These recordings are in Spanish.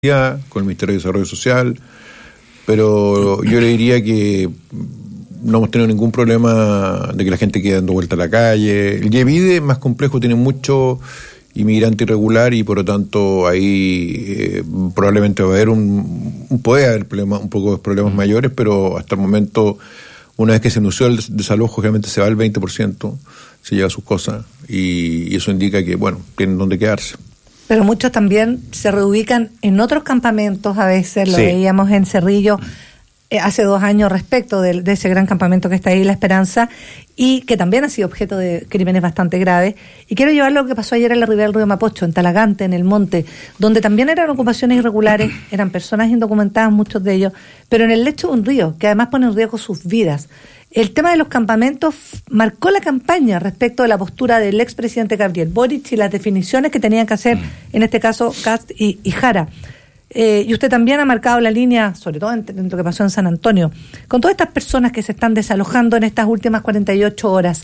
con el Ministerio de Desarrollo Social, pero yo le diría que no hemos tenido ningún problema de que la gente quede dando vuelta a la calle. El YEVIDE es más complejo, tiene mucho inmigrante irregular y por lo tanto ahí probablemente va a haber puede haber un poco de problemas mayores, pero hasta el momento, una vez que se anunció el desalojo, generalmente se va el 20%, se lleva sus cosas y eso indica que, bueno, tienen donde quedarse. Pero muchos también se reubican en otros campamentos, a veces lo veíamos en Cerrillo hace 2 años respecto de ese gran campamento que está ahí, La Esperanza, y que también ha sido objeto de crímenes bastante graves. Y quiero llevar lo que pasó ayer en la ribera del río Mapocho, en Talagante, en el monte, donde también eran ocupaciones irregulares, eran personas indocumentadas, muchos de ellos, pero en el lecho de un río, que además pone en riesgo sus vidas. El tema de los campamentos marcó la campaña respecto de la postura del expresidente Gabriel Boric y las definiciones que tenían que hacer, en este caso, Kast y Jara. Y usted también ha marcado la línea, sobre todo en lo que pasó en San Antonio, con todas estas personas que se están desalojando en estas últimas 48 horas.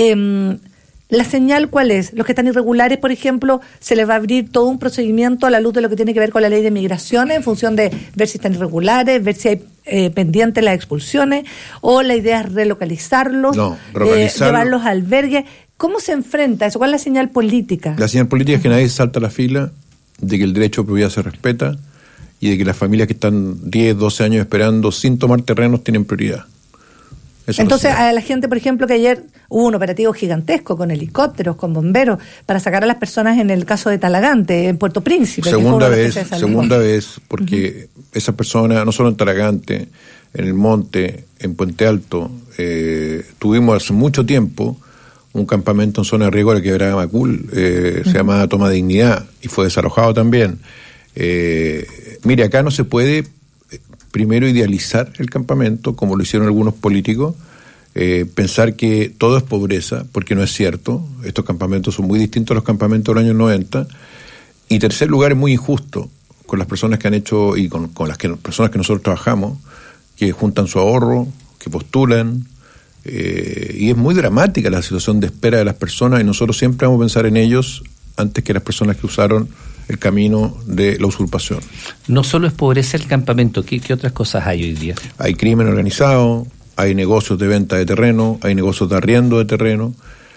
¿La señal cuál es? Los que están irregulares, por ejemplo, se les va a abrir todo un procedimiento a la luz de lo que tiene que ver con la ley de migraciones, en función de ver si están irregulares, ver si hay pendientes las expulsiones, o la idea es relocalizarlos, llevarlos a albergues. ¿Cómo se enfrenta eso? ¿Cuál es la señal política? La señal política es que nadie salta a la fila, de que el derecho de propiedad se respeta y de que las familias que están 10, 12 años esperando sin tomar terrenos tienen prioridad. Eso. Entonces, a la gente, por ejemplo, que ayer hubo un operativo gigantesco con helicópteros, con bomberos, para sacar a las personas en el caso de Talagante, en Puerto Príncipe. Segunda vez, porque esas personas, no solo en Talagante, en el monte, en Puente Alto, tuvimos hace mucho tiempo un campamento en zona de riesgo de Quebrada Macul, se llamaba Toma Dignidad, y fue desalojado también. Mire, acá no se puede primero idealizar el campamento, como lo hicieron algunos políticos, pensar que todo es pobreza, porque no es cierto. Estos campamentos son muy distintos a los campamentos de los años 90. Y tercer lugar, es muy injusto con las personas que han hecho, y con las personas que nosotros trabajamos, que juntan su ahorro, que postulan, y es muy dramática la situación de espera de las personas, y nosotros siempre vamos a pensar en ellos antes que las personas que usaron el camino de la usurpación. No solo es pobreza el campamento, ¿qué otras cosas hay hoy día? Hay crimen organizado, hay negocios de venta de terreno, hay negocios de arriendo de terreno,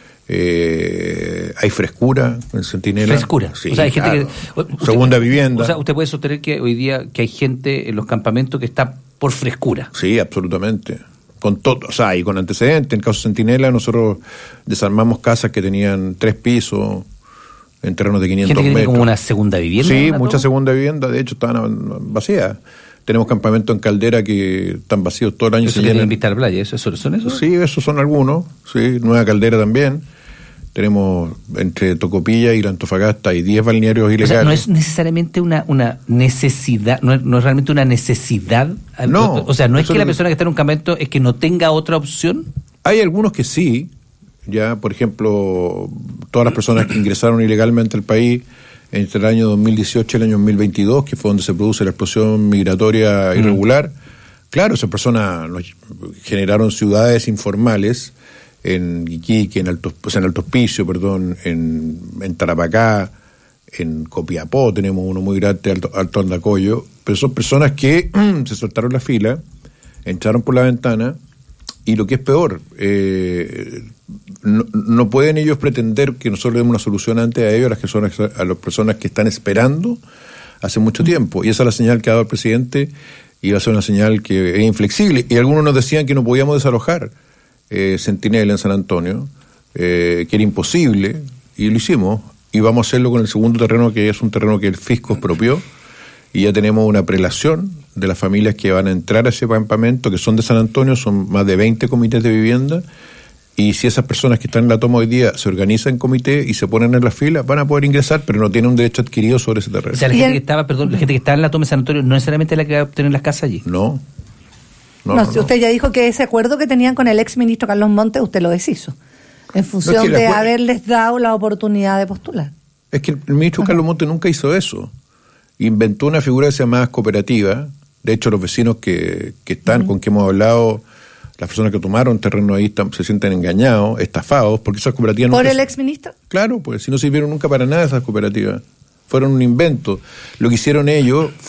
hay frescura en Centinela. ¿Frescura? Sí, o sea, hay gente segunda vivienda. O sea, usted puede sostener que hoy día que hay gente en los campamentos que está por frescura. Sí, absolutamente. Con todo, o sea, y con antecedentes. En el caso de Centinela, nosotros desarmamos casas que tenían 3 pisos, en terrenos de 500 metros. ¿Gente que tiene como una segunda vivienda? Sí, mucha segunda vivienda, de hecho estaban vacías. Tenemos campamentos en Caldera que están vacíos todo el año. ¿Eso tienen vista a la playa? ¿Son esos? Sí, esos son algunos. Sí, Nueva Caldera también. Tenemos entre Tocopilla y la Antofagasta hay 10 balnearios ilegales. O sea, no es necesariamente una necesidad, no es realmente una necesidad. No. O sea, no es que la persona que está en un campamento es que no tenga otra opción. Hay algunos que sí. Ya, por ejemplo, todas las personas que ingresaron ilegalmente al país entre el año 2018 y el año 2022, que fue donde se produce la explosión migratoria irregular, claro, esas personas generaron ciudades informales en Iquique, en Alto Hospicio, en Tarapacá, en Copiapó tenemos uno muy grande, Alto Andacollo, pero son personas que se saltaron la fila, entraron por la ventana, y lo que es peor, no pueden ellos pretender que nosotros demos una solución antes a ellos, a las personas que están esperando hace mucho tiempo. Y esa es la señal que ha dado el presidente, y va a ser una señal que es inflexible. Y algunos nos decían que no podíamos desalojar Centinela en San Antonio, que era imposible, y lo hicimos. Y vamos a hacerlo con el segundo terreno, que es un terreno que el fisco expropió, y ya tenemos una prelación de las familias que van a entrar a ese campamento, que son de San Antonio, son más de 20 comités de vivienda, y si esas personas que están en la toma hoy día se organizan en comité y se ponen en la fila, van a poder ingresar, pero no tienen un derecho adquirido sobre ese terreno. O sea, la gente que estaba en la toma de San Antonio no necesariamente es la que va a obtener las casas allí. No. Si usted ya dijo que ese acuerdo que tenían con el ex ministro Carlos Montes, usted lo deshizo, en función de haberles dado la oportunidad de postular. Es que el ministro Carlos Montes nunca hizo eso. Inventó una figura que se llamaba cooperativa. De hecho, los vecinos que están, con que hemos hablado, las personas que tomaron terreno ahí se sienten engañados, estafados, porque esas cooperativas... ¿Por el exministro? Claro, pues si no sirvieron nunca para nada esas cooperativas. fueron un invento. Lo que hicieron ellos